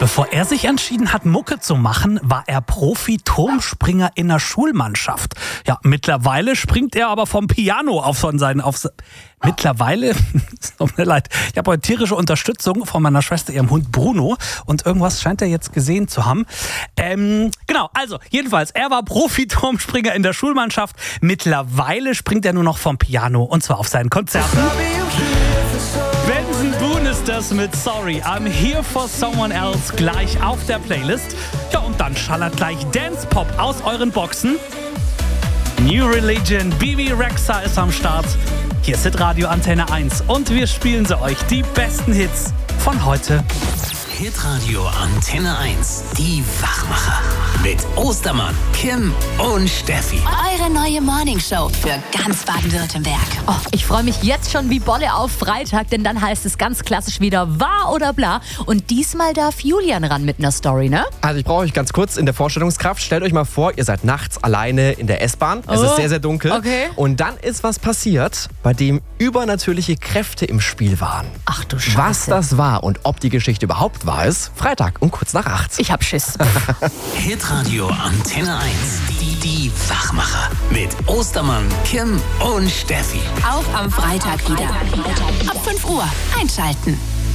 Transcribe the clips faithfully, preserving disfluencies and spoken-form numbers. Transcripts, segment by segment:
Bevor er sich entschieden hat, Mucke zu machen, war er Profi-Turmspringer in der Schulmannschaft. Ja, mittlerweile springt er aber vom Piano auf so seinen... Auf, mittlerweile, es tut mir leid, ich habe heute tierische Unterstützung von meiner Schwester, ihrem Hund Bruno, und irgendwas scheint er jetzt gesehen zu haben. Ähm, genau, also jedenfalls, er war Profi-Turmspringer in der Schulmannschaft. Mittlerweile springt er nur noch vom Piano, und zwar auf seinen Konzerten. Benson Boone ist das mit Sorry, I'm Here for Someone Else gleich auf der Playlist. Ja, und dann schallert gleich Dance Pop aus euren Boxen. New Religion, Bibi Rexha ist am Start. Hier ist Hitradio Antenne eins und wir spielen sie euch, die besten Hits von heute. Hitradio Antenne eins, die Wachmacher. Mit Ostermann, Kim und Steffi. Eure neue Morningshow für ganz Baden-Württemberg. Oh, ich freue mich jetzt schon wie Bolle auf Freitag, denn dann heißt es ganz klassisch wieder wahr oder bla. Und diesmal darf Julian ran mit einer Story, ne? Also ich brauche euch ganz kurz in der Vorstellungskraft. Stellt euch mal vor, ihr seid nachts alleine in der S-Bahn. Es Oh, ist sehr, sehr dunkel. okay. Und dann ist was passiert, bei dem übernatürliche Kräfte im Spiel waren. Ach du Scheiße. Was das war und ob die Geschichte überhaupt wahr ist, Freitag um kurz nach acht. Ich hab Schiss. Hitradio Antenne eins, die, die Wachmacher. Mit Ostermann, Kim und Steffi. Auch am Freitag wieder. Ab fünf Uhr einschalten.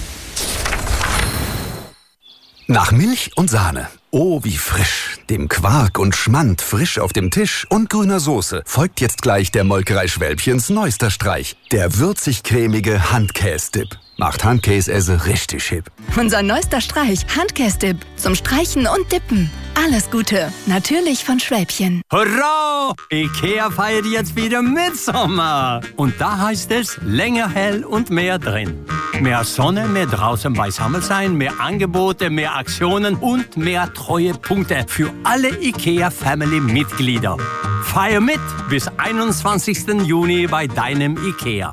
Nach Milch und Sahne. Oh, wie frisch. Dem Quark und Schmand frisch auf dem Tisch und grüner Soße folgt jetzt gleich der Molkerei Schwälbchens neuester Streich. Der würzig-cremige Handkäse-Dip. Macht Handkäse richtig hip. Unser neuester Streich, Handkäse-Dip. Zum Streichen und Dippen. Alles Gute. Natürlich von Schwälbchen. Hurra! Ikea feiert jetzt wieder Mitsommer. Und da heißt es länger hell und mehr drin. Mehr Sonne, mehr draußen beisammen sein, mehr Angebote, mehr Aktionen und mehr Treuepunkte für alle Ikea-Family-Mitglieder. Feier mit bis einundzwanzigsten Juni bei deinem Ikea.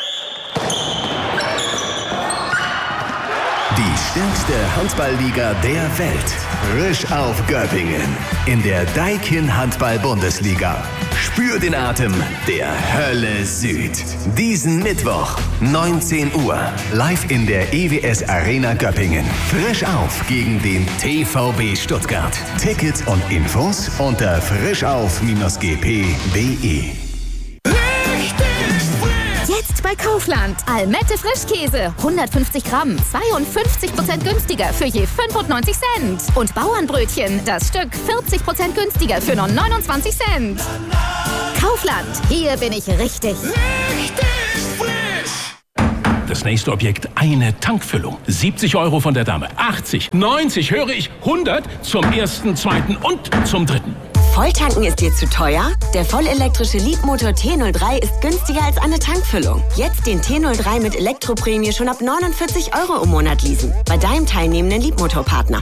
Die stärkste Handballliga der Welt. Frisch auf Göppingen. In der Daikin Handball-Bundesliga. Spür den Atem der Hölle Süd. Diesen Mittwoch, neunzehn Uhr. Live in der E W S Arena Göppingen. Frisch auf gegen den T V B Stuttgart. Tickets und Infos unter frischauf Bindestrich g p punkt d e. Jetzt bei Kaufland. Almette Frischkäse. hundertfünfzig Gramm. zweiundfünfzig Prozent günstiger für je fünfundneunzig Cent. Und Bauernbrötchen. Das Stück vierzig Prozent günstiger für nur neunundzwanzig Cent. Kaufland. Hier bin ich richtig. Richtig frisch. Das nächste Objekt, eine Tankfüllung. siebzig Euro von der Dame. achtzig, neunzig, höre ich, hundert zum ersten, zweiten und zum dritten. Volltanken ist dir zu teuer? Der vollelektrische Leapmotor T null drei ist günstiger als eine Tankfüllung. Jetzt den T null drei mit Elektroprämie schon ab neunundvierzig Euro im Monat leasen. Bei deinem teilnehmenden Leapmotor-Partner.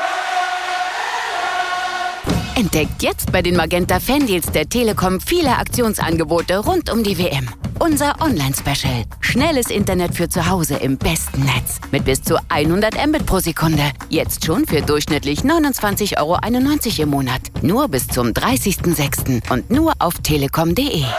Entdeckt jetzt bei den Magenta Fandeals der Telekom viele Aktionsangebote rund um die W M. Unser Online-Special. Schnelles Internet für zu Hause im besten Netz. Mit bis zu hundert Mbit pro Sekunde. Jetzt schon für durchschnittlich neunundzwanzig Euro einundneunzig im Monat. Nur bis zum dreißigsten sechsten und nur auf telekom punkt de.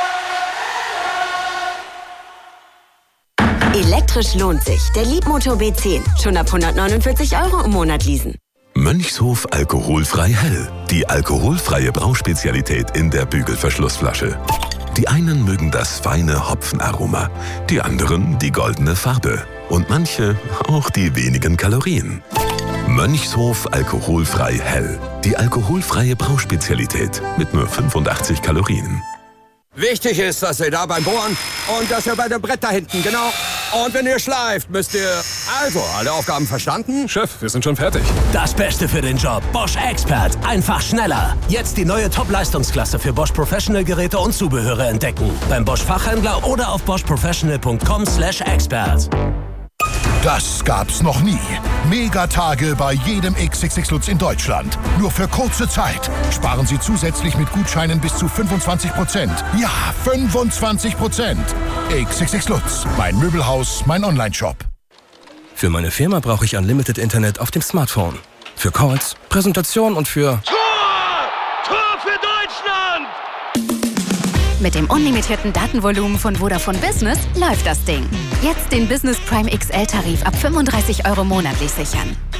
Elektrisch lohnt sich. Der Leapmotor B zehn. Schon ab hundertneunundvierzig Euro im Monat leasen. Mönchshof alkoholfrei hell. Die alkoholfreie Brauspezialität in der Bügelverschlussflasche. Die einen mögen das feine Hopfenaroma, die anderen die goldene Farbe und manche auch die wenigen Kalorien. Mönchshof alkoholfrei hell. Die alkoholfreie Brauspezialität mit nur fünfundachtzig Kalorien. Wichtig ist, dass ihr da beim Bohren und dass ihr bei dem Brett da hinten, genau. Und wenn ihr schleift, müsst ihr... Also, alle Aufgaben verstanden? Chef, wir sind schon fertig. Das Beste für den Job. Bosch Expert. Einfach schneller. Jetzt die neue Top-Leistungsklasse für Bosch Professional-Geräte und Zubehöre entdecken. Beim Bosch-Fachhändler oder auf bosch professional punkt com slash expert. Das gab's noch nie. Megatage bei jedem X X X Lutz in Deutschland. Nur für kurze Zeit. Sparen Sie zusätzlich mit Gutscheinen bis zu fünfundzwanzig Prozent. Ja, fünfundzwanzig Prozent. X X X Lutz. Mein Möbelhaus, mein Onlineshop. Für meine Firma brauche ich Unlimited Internet auf dem Smartphone. Für Calls, Präsentation und für... Tor! Tor für Deutschland! Mit dem unlimitierten Datenvolumen von Vodafone Business läuft das Ding. Jetzt den Business Prime X L-Tarif ab fünfunddreißig Euro monatlich sichern.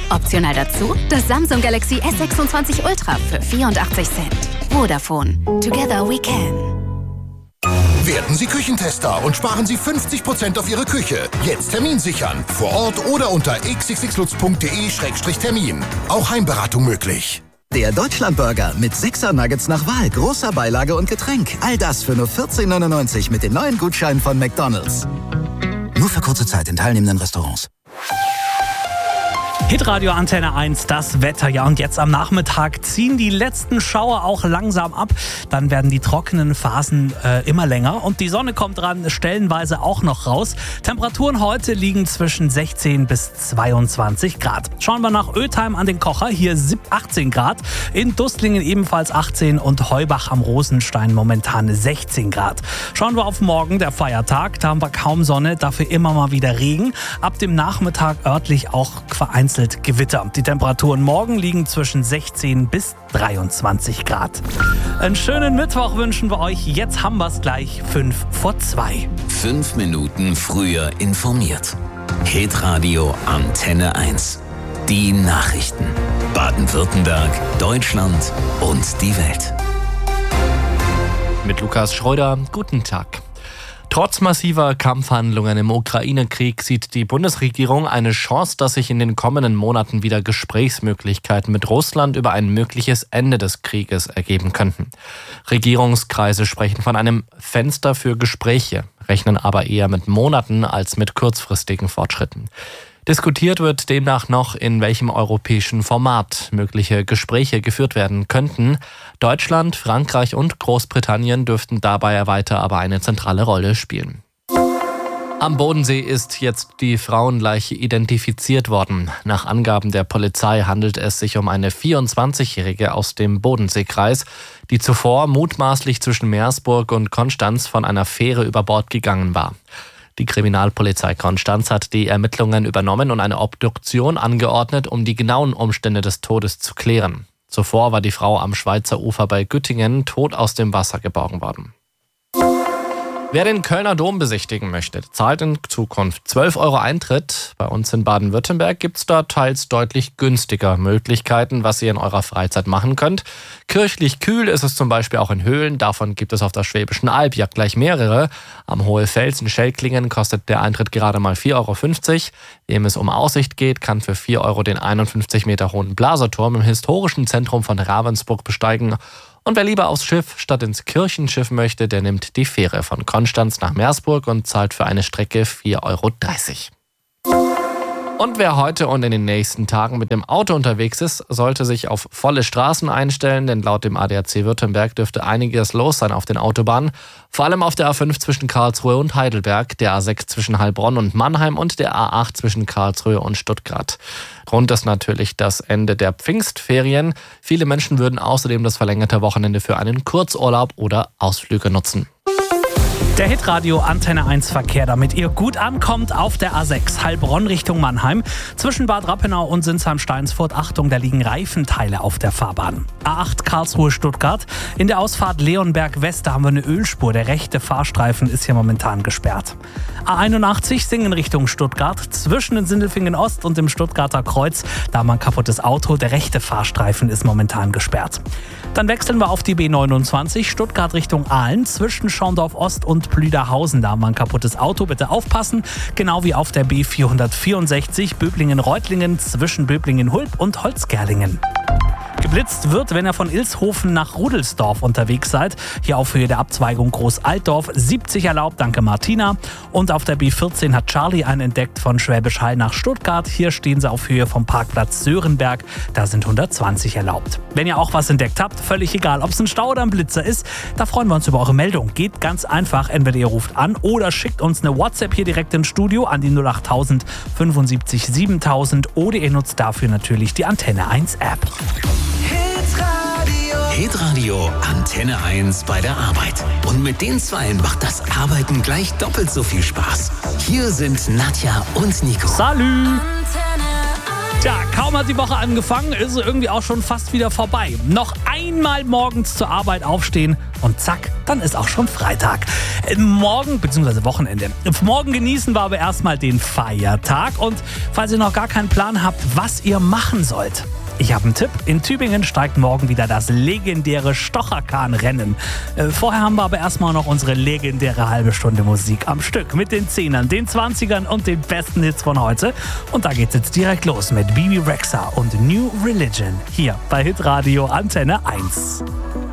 Optional dazu das Samsung Galaxy S sechsundzwanzig Ultra für vierundachtzig Cent. Vodafone. Together we can. Werden Sie Küchentester und sparen Sie fünfzig Prozent auf Ihre Küche. Jetzt Termin sichern. Vor Ort oder unter x x x lutz punkt d e Schrägstrich Termin. Auch Heimberatung möglich. Der Deutschlandburger mit sechser Nuggets nach Wahl, großer Beilage und Getränk. All das für nur vierzehn neunundneunzig mit den neuen Gutscheinen von McDonald's. Nur für kurze Zeit in teilnehmenden Restaurants. Hitradio Antenne eins, das Wetter. Ja, und jetzt am Nachmittag ziehen die letzten Schauer auch langsam ab. Dann werden die trockenen Phasen äh, immer länger und die Sonne kommt dran stellenweise auch noch raus. Temperaturen heute liegen zwischen sechzehn bis zweiundzwanzig Grad. Schauen wir nach Ötheim an den Kocher. Hier achtzehn Grad. In Dustlingen ebenfalls achtzehn und Heubach am Rosenstein momentan sechzehn Grad. Schauen wir auf morgen, der Feiertag. Da haben wir kaum Sonne, dafür immer mal wieder Regen. Ab dem Nachmittag örtlich auch vereinzelt Gewitter. Die Temperaturen morgen liegen zwischen sechzehn bis dreiundzwanzig Grad. Einen schönen Mittwoch wünschen wir euch. Jetzt haben wir es gleich fünf vor zwei. Fünf Minuten früher informiert. Hitradio Antenne eins. Die Nachrichten. Baden-Württemberg, Deutschland und die Welt. Mit Lukas Schreuder, guten Tag. Trotz massiver Kampfhandlungen im Ukraine-Krieg sieht die Bundesregierung eine Chance, dass sich in den kommenden Monaten wieder Gesprächsmöglichkeiten mit Russland über ein mögliches Ende des Krieges ergeben könnten. Regierungskreise sprechen von einem Fenster für Gespräche, rechnen aber eher mit Monaten als mit kurzfristigen Fortschritten. Diskutiert wird demnach noch, in welchem europäischen Format mögliche Gespräche geführt werden könnten. Deutschland, Frankreich und Großbritannien dürften dabei weiter aber eine zentrale Rolle spielen. Am Bodensee ist jetzt die Frauenleiche identifiziert worden. Nach Angaben der Polizei handelt es sich um eine vierundzwanzigjährige aus dem Bodenseekreis, die zuvor mutmaßlich zwischen Meersburg und Konstanz von einer Fähre über Bord gegangen war. Die Kriminalpolizei Konstanz hat die Ermittlungen übernommen und eine Obduktion angeordnet, um die genauen Umstände des Todes zu klären. Zuvor war die Frau am Schweizer Ufer bei Güttingen tot aus dem Wasser geborgen worden. Wer den Kölner Dom besichtigen möchte, zahlt in Zukunft zwölf Euro Eintritt. Bei uns in Baden-Württemberg gibt es da teils deutlich günstiger Möglichkeiten, was ihr in eurer Freizeit machen könnt. Kirchlich kühl ist es zum Beispiel auch in Höhlen. Davon gibt es auf der Schwäbischen Alb ja gleich mehrere. Am Hohefels in Schellklingen kostet der Eintritt gerade mal vier Euro fünfzig. Wem es um Aussicht geht, kann für vier Euro den einundfünfzig Meter hohen Blaserturm im historischen Zentrum von Ravensburg besteigen. Und wer lieber aufs Schiff statt ins Kirchenschiff möchte, der nimmt die Fähre von Konstanz nach Meersburg und zahlt für eine Strecke vier Euro dreißig. Und wer heute und in den nächsten Tagen mit dem Auto unterwegs ist, sollte sich auf volle Straßen einstellen, denn laut dem A D A C Württemberg dürfte einiges los sein auf den Autobahnen. Vor allem auf der A fünf zwischen Karlsruhe und Heidelberg, der A sechs zwischen Heilbronn und Mannheim und der A acht zwischen Karlsruhe und Stuttgart. Grund ist natürlich das Ende der Pfingstferien. Viele Menschen würden außerdem das verlängerte Wochenende für einen Kurzurlaub oder Ausflüge nutzen. Der Hitradio Antenne eins Verkehr, damit ihr gut ankommt auf der A sechs Heilbronn Richtung Mannheim. Zwischen Bad Rappenau und Sinsheim-Steinsfurt, Achtung, da liegen Reifenteile auf der Fahrbahn. A acht Karlsruhe-Stuttgart. In der Ausfahrt Leonberg West, da haben wir eine Ölspur. Der rechte Fahrstreifen ist hier momentan gesperrt. A einundachtzig Singen Richtung Stuttgart. Zwischen den Sindelfingen Ost und dem Stuttgarter Kreuz, da haben wir ein kaputtes Auto. Der rechte Fahrstreifen ist momentan gesperrt. Dann wechseln wir auf die B neunundzwanzig Stuttgart Richtung Aalen. Zwischen Schorndorf Ost und Plüderhausen, da haben wir ein kaputtes Auto. Bitte aufpassen. Genau wie auf der B vierhundertvierundsechzig Böblingen-Reutlingen zwischen Böblingen-Hulb und Holzgerlingen. Geblitzt wird, wenn ihr von Ilshofen nach Rudelsdorf unterwegs seid. Hier auf Höhe der Abzweigung Groß-Altdorf. siebzig erlaubt, danke Martina. Und auf der B vierzehn hat Charlie einen entdeckt von Schwäbisch Hall nach Stuttgart. Hier stehen sie auf Höhe vom Parkplatz Sörenberg. Da sind hundertzwanzig erlaubt. Wenn ihr auch was entdeckt habt, völlig egal, ob es ein Stau oder ein Blitzer ist, da freuen wir uns über eure Meldung. Geht ganz einfach, entweder ihr ruft an oder schickt uns eine WhatsApp hier direkt ins Studio an die null acht null null fünfundsiebzig siebentausend oder ihr nutzt dafür natürlich die Antenne eins App. Hitradio Antenne eins bei der Arbeit. Und mit den Zweien macht das Arbeiten gleich doppelt so viel Spaß. Hier sind Nadja und Nico. Salü! Tja, kaum Kaum hat die Woche angefangen, ist sie irgendwie auch schon fast wieder vorbei. Noch einmal morgens zur Arbeit aufstehen und zack, dann ist auch schon Freitag. Morgen, beziehungsweise Wochenende. Morgen genießen wir aber erstmal den Feiertag. Und falls ihr noch gar keinen Plan habt, was ihr machen sollt, ich habe einen Tipp. In Tübingen steigt morgen wieder das legendäre Stocherkahn-Rennen. Äh, vorher haben wir aber erstmal noch unsere legendäre halbe Stunde Musik am Stück. Mit den Zehnern, den Zwanzigern und den besten Hits von heute. Und da geht's jetzt direkt los mit Bibi Rexha und New Religion. Hier bei Hitradio Antenne eins.